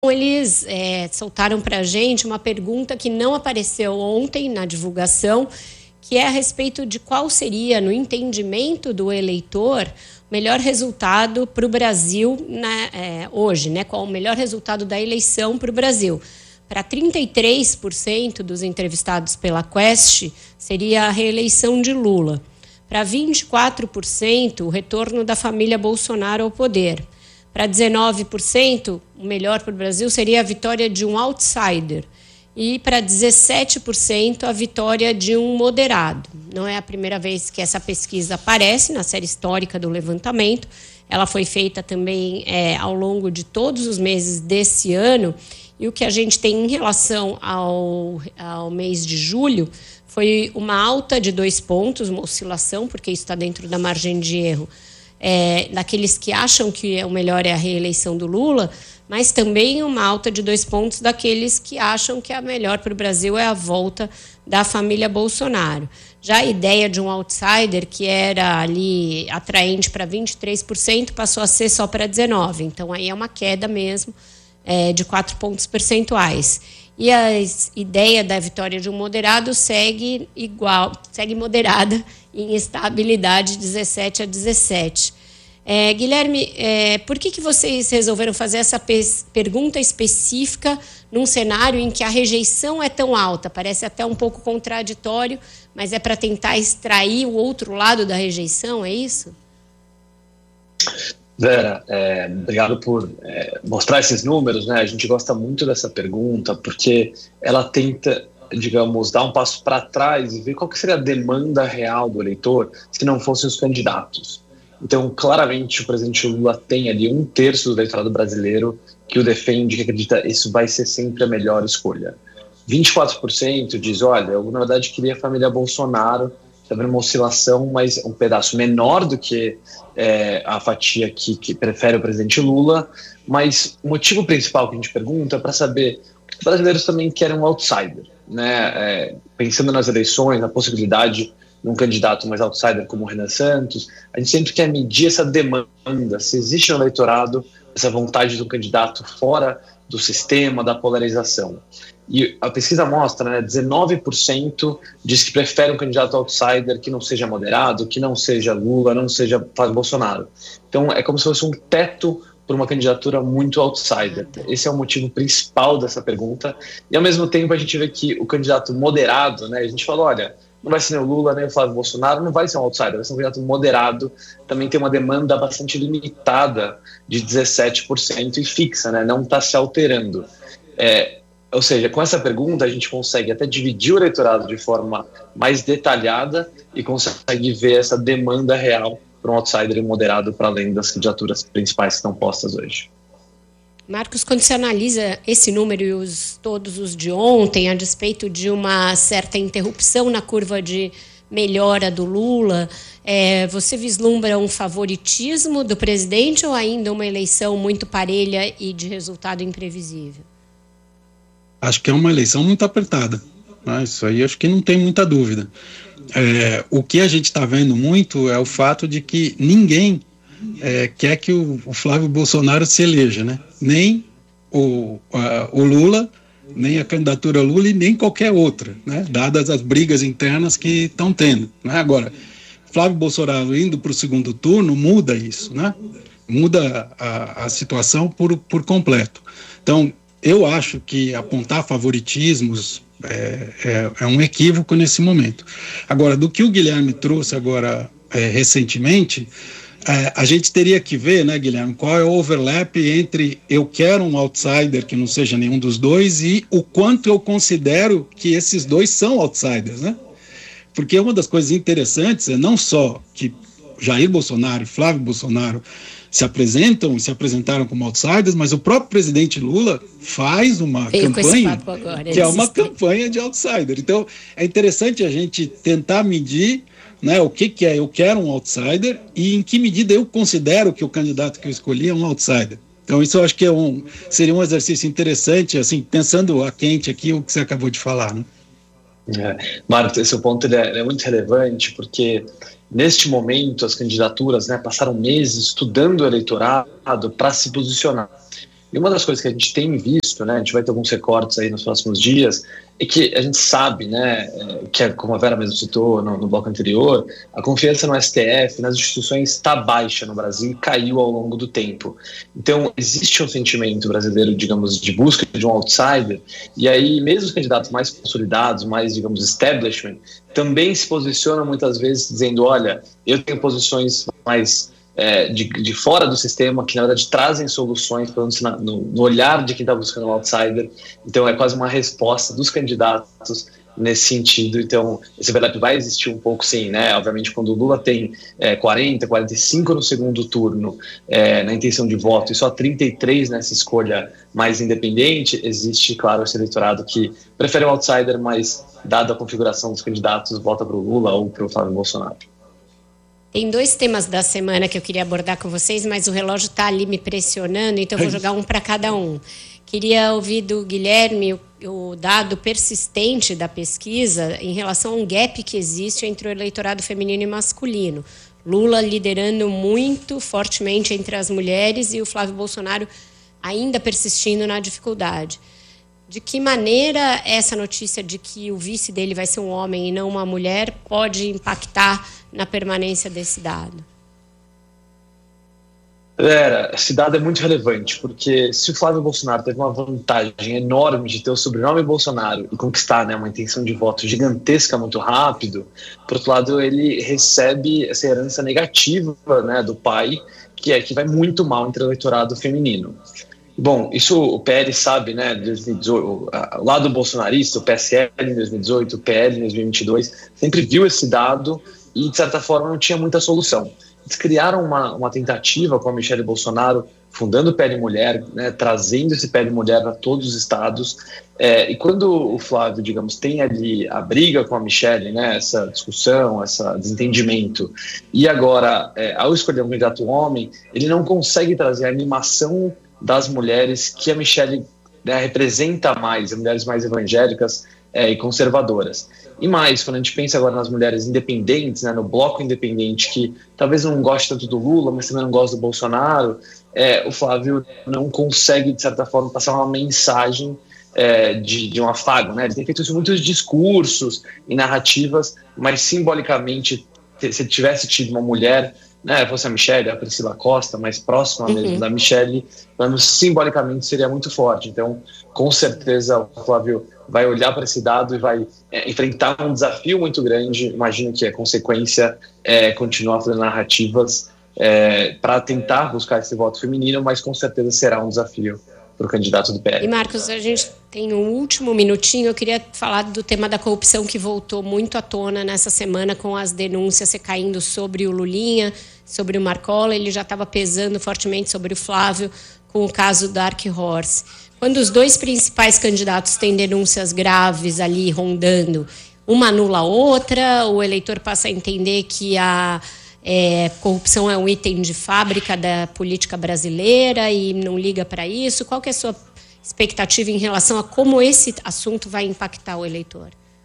eles soltaram para a gente uma pergunta que não apareceu ontem na divulgação, que é a respeito de qual seria, no entendimento do eleitor, o melhor resultado para o Brasil hoje, né? Qual o melhor resultado da eleição para o Brasil. Para 33% dos entrevistados pela Quest, seria a reeleição de Lula. Para 24%, o retorno da família Bolsonaro ao poder. Para 19%, o melhor para o Brasil seria a vitória de um outsider. E para 17%, a vitória de um moderado. Não é a primeira vez que essa pesquisa aparece na série histórica do levantamento. Ela foi feita também ao longo de todos os meses desse ano. E o que a gente tem em relação ao mês de julho foi uma alta de 2 pontos, uma oscilação, porque isso está dentro da margem de erro, daqueles que acham que o melhor é a reeleição do Lula, mas também uma alta de 2 pontos daqueles que acham que a melhor para o Brasil é a volta da família Bolsonaro. Já a ideia de um outsider, que era ali atraente para 23%, passou a ser só para 19%. Então, aí é uma queda mesmo de 4 pontos percentuais. E a ideia da vitória de um moderado segue moderada em estabilidade 17-17. Guilherme, por que vocês resolveram fazer essa pergunta específica num cenário em que a rejeição é tão alta? Parece até um pouco contraditório, mas é para tentar extrair o outro lado da rejeição, é isso? Vera, obrigado por mostrar esses números, né? A gente gosta muito dessa pergunta porque ela tenta, digamos, dar um passo para trás e ver qual que seria a demanda real do eleitor se não fossem os candidatos. Então, claramente, o presidente Lula tem ali 1/3 do eleitorado brasileiro que o defende, que acredita que isso vai ser sempre a melhor escolha. 24% diz, olha, eu na verdade queria a família Bolsonaro, está vendo uma oscilação, mas um pedaço menor do que a fatia que prefere o presidente Lula, mas o motivo principal que a gente pergunta é para saber que os brasileiros também querem um outsider, né? Pensando nas eleições, na possibilidade de um candidato mais outsider como o Renan Santos, a gente sempre quer medir essa demanda, se existe no eleitorado essa vontade de um candidato fora do sistema, da polarização. E a pesquisa mostra, né, 19% diz que prefere um candidato outsider que não seja moderado, que não seja Lula, não seja Flávio Bolsonaro. Então é como se fosse um teto por uma candidatura muito outsider. Esse é o motivo principal dessa pergunta. E ao mesmo tempo a gente vê que o candidato moderado, né, a gente falou, olha, não vai ser nem o Lula, nem o Flávio Bolsonaro, não vai ser um outsider, vai ser um candidato moderado, também tem uma demanda bastante limitada de 17% e fixa, né, não está se alterando. Ou seja, com essa pergunta a gente consegue até dividir o eleitorado de forma mais detalhada e consegue ver essa demanda real para um outsider moderado para além das candidaturas principais que estão postas hoje. Marcos, quando você analisa esse número e todos os de ontem, a despeito de uma certa interrupção na curva de melhora do Lula, você vislumbra um favoritismo do presidente ou ainda uma eleição muito parelha e de resultado imprevisível? Acho que é uma eleição muito apertada, né? Isso aí acho que não tem muita dúvida. O que a gente está vendo muito é o fato de que ninguém quer que o Flávio Bolsonaro se eleja, né? Nem o Lula, nem a candidatura Lula e nem qualquer outra, né? Dadas as brigas internas que estão tendo, né? Agora, Flávio Bolsonaro indo para o segundo turno muda isso, né? Muda a situação por completo. Então, eu acho que apontar favoritismos é um equívoco nesse momento. Agora, do que o Guilherme trouxe agora recentemente, a gente teria que ver, né, Guilherme, qual é o overlap entre eu quero um outsider que não seja nenhum dos dois e o quanto eu considero que esses dois são outsiders, né? Porque uma das coisas interessantes é não só que Jair Bolsonaro e Flávio Bolsonaro se apresentaram como outsiders, mas o próprio presidente Lula faz uma campanha que é uma campanha de outsider. Então, é interessante a gente tentar medir, né, o que é eu quero um outsider e em que medida eu considero que o candidato que eu escolhi é um outsider. Então, isso eu acho que seria um exercício interessante, assim, pensando a quente aqui o que você acabou de falar, né? Marcos, esse ponto ele é muito relevante, porque neste momento as candidaturas, né, passaram meses estudando o eleitorado para se posicionar. E uma das coisas que a gente tem visto, né, a gente vai ter alguns recortes aí nos próximos dias, é que a gente sabe, né, que como a Vera mesmo citou no bloco anterior, a confiança no STF, nas instituições está baixa no Brasil e caiu ao longo do tempo. Então, existe um sentimento brasileiro, digamos, de busca de um outsider, e aí mesmo os candidatos mais consolidados, mais, digamos, establishment, também se posicionam muitas vezes dizendo, olha, eu tenho posições mais de fora do sistema, que na verdade trazem soluções, pelo menos no olhar de quem está buscando um outsider. Então é quase uma resposta dos candidatos nesse sentido. Então esse overlap vai existir um pouco, sim, né? Obviamente quando o Lula tem 40, 45 no segundo turno na intenção de voto e só 33 nessa escolha mais independente, existe, claro, esse eleitorado que prefere o outsider, mas dada a configuração dos candidatos, vota para o Lula ou para o Flávio Bolsonaro. Tem 2 temas da semana que eu queria abordar com vocês, mas o relógio está ali me pressionando, então eu vou jogar um para cada um. Queria ouvir do Guilherme o dado persistente da pesquisa em relação a um gap que existe entre o eleitorado feminino e masculino. Lula liderando muito fortemente entre as mulheres e o Flávio Bolsonaro ainda persistindo na dificuldade. De que maneira essa notícia de que o vice dele vai ser um homem e não uma mulher pode impactar na permanência desse dado? Esse dado é muito relevante, porque se o Flávio Bolsonaro teve uma vantagem enorme de ter o sobrenome Bolsonaro e conquistar, né, uma intenção de voto gigantesca muito rápido, por outro lado, ele recebe essa herança negativa, né, do pai, que vai muito mal entre o eleitorado feminino. Bom, isso o PL sabe, né, 2018, o lado bolsonarista, o PSL em 2018, o PL em 2022, sempre viu esse dado e, de certa forma, não tinha muita solução. Eles criaram uma tentativa com a Michelle Bolsonaro, fundando o PL Mulher, né, trazendo esse PL Mulher para todos os estados, e quando o Flávio, digamos, tem ali a briga com a Michelle, né, essa discussão, esse desentendimento, e agora, ao escolher um candidato homem, ele não consegue trazer a animação das mulheres que a Michelle, né, representa mais, as mulheres mais evangélicas e conservadoras. E mais, quando a gente pensa agora nas mulheres independentes, né, no bloco independente, que talvez não goste tanto do Lula, mas também não gosta do Bolsonaro, o Flávio não consegue, de certa forma, passar uma mensagem de um afago, né? Ele tem feito isso em muitos discursos e narrativas, mas simbolicamente, se tivesse tido uma mulher, né, fosse a Michelle, a Priscila Costa, mais próxima mesmo da Michelle, simbolicamente seria muito forte. Então, com certeza, o Flávio vai olhar para esse dado e vai enfrentar um desafio muito grande. Imagino que a consequência é continuar fazendo narrativas para tentar buscar esse voto feminino, mas com certeza será um desafio para o candidato do PL. E Marcos, a gente tem um último minutinho, eu queria falar do tema da corrupção que voltou muito à tona nessa semana com as denúncias recaindo sobre o Lulinha, sobre o Marcola. Ele já estava pesando fortemente sobre o Flávio com o caso Dark Horse. Quando os 2 principais candidatos têm denúncias graves ali rondando, uma anula a outra, o eleitor passa a entender que a corrupção é um item de fábrica da política brasileira e não liga para isso. Qual que é a sua expectativa em relação a como esse assunto vai impactar o eleitor?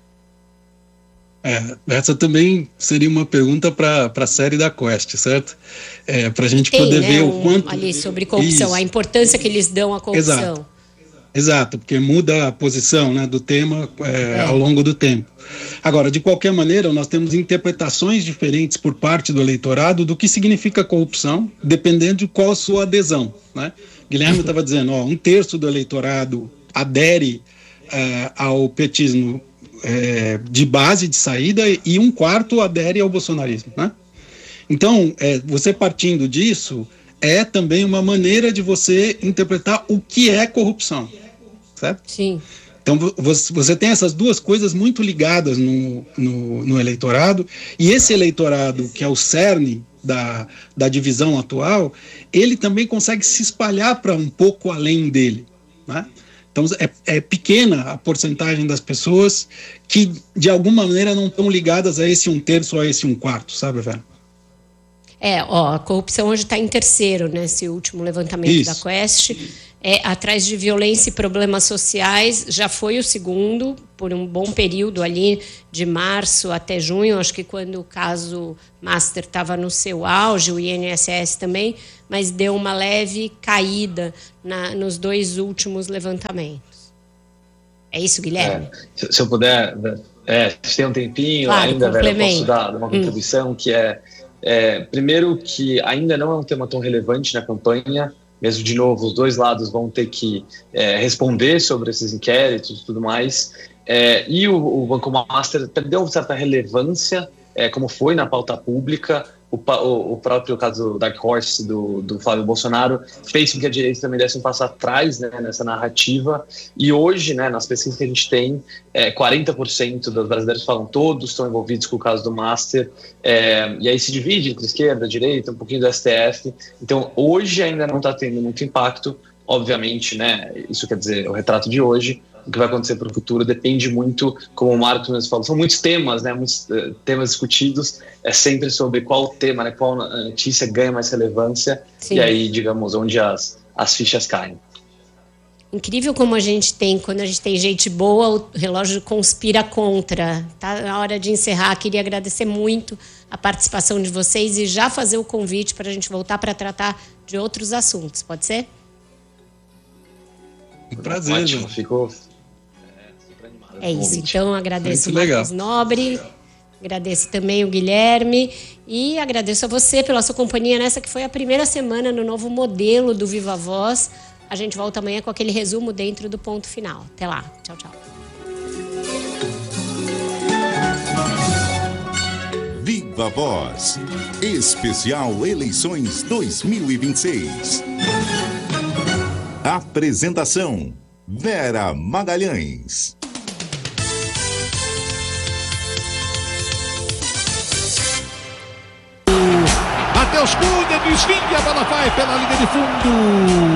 Essa também seria uma pergunta para a série da Quest, certo? Para a gente poder ver o quanto... ali sobre corrupção, isso, a importância que eles dão à corrupção. Exato, porque muda a posição, né, do tema ao longo do tempo. Agora, de qualquer maneira, nós temos interpretações diferentes por parte do eleitorado do que significa corrupção, dependendo de qual a sua adesão, né? Guilherme estava dizendo, 1/3 do eleitorado adere ao petismo de base, de saída, e 1/4 adere ao bolsonarismo, né? Então, você partindo disso, é também uma maneira de você interpretar o que é corrupção, certo? Sim. Então, você tem essas duas coisas muito ligadas no eleitorado, e esse eleitorado, que é o cerne da divisão atual, ele também consegue se espalhar para um pouco além dele, né? Então, é pequena a porcentagem das pessoas que, de alguma maneira, não estão ligadas a esse 1/3 ou a esse 1/4, sabe, velho? A corrupção hoje está em terceiro nesse último levantamento da Quest. atrás de violência e problemas sociais, já foi o segundo, por um bom período ali, de março até junho, acho que quando o caso Master estava no seu auge, o INSS também, mas deu uma leve caída nos 2 últimos levantamentos. É isso, Guilherme? Se eu puder, se tem um tempinho, claro, ainda, eu posso dar uma contribuição, que primeiro, que ainda não é um tema tão relevante na campanha, mesmo, de novo, os 2 lados vão ter que responder sobre esses inquéritos e tudo mais. E o Banco Master perdeu uma certa relevância, como foi na pauta pública. O próprio caso do Dark Horse, do Flávio Bolsonaro, fez com que a direita também desse um passo atrás, né, nessa narrativa. E hoje, né, nas pesquisas que a gente tem, 40% dos brasileiros falam todos estão envolvidos com o caso do Master. E aí se divide entre esquerda, direita, um pouquinho do STF. Então, hoje ainda não está tendo muito impacto. Obviamente, né, isso quer dizer o retrato de hoje. O que vai acontecer para o futuro depende muito, como o Marcos mesmo falou, são muitos temas, né, muitos temas discutidos, sempre sobre qual tema, né, qual notícia ganha mais relevância. Sim. E aí, digamos, onde as fichas caem. Incrível como a gente tem, quando a gente tem gente boa, o relógio conspira contra. Tá na hora de encerrar, queria agradecer muito a participação de vocês e já fazer o convite para a gente voltar para tratar de outros assuntos, pode ser? Um prazer, ótimo, ficou... É isso, então agradeço o Marcos Nobre, agradeço também o Guilherme e agradeço a você pela sua companhia nessa que foi a primeira semana no novo modelo do Viva Voz. A gente volta amanhã com aquele resumo dentro do ponto final. Até lá, tchau, tchau. Viva Voz, especial Eleições 2026. Apresentação: Vera Magalhães. Matheus Cunha desvia, a bola vai pela linha de fundo.